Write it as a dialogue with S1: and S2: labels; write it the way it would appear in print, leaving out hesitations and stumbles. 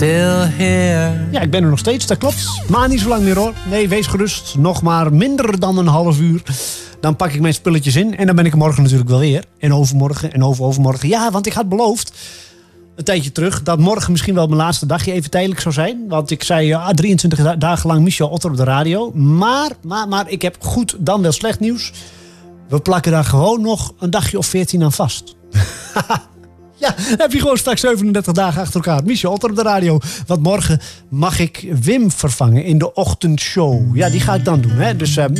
S1: still here.
S2: Ja, ik ben er nog steeds, dat klopt. Maar niet zo lang meer hoor. Nee, wees gerust. Nog maar minder dan een half uur. Dan pak ik mijn spulletjes in. En dan ben ik er morgen natuurlijk wel weer. En overmorgen en overmorgen. Ja, want ik had beloofd een tijdje terug dat morgen misschien wel mijn laatste dagje even tijdelijk zou zijn. Want ik zei 23 dagen lang Michel Otter op de radio. Maar ik heb goed dan wel slecht nieuws. We plakken daar gewoon nog een dagje of 14 aan vast. Ja, dan heb je gewoon straks 37 dagen achter elkaar. Michel Otter op de radio. Want morgen mag ik Wim vervangen in de ochtendshow. Ja, die ga ik dan doen. Hè? Dus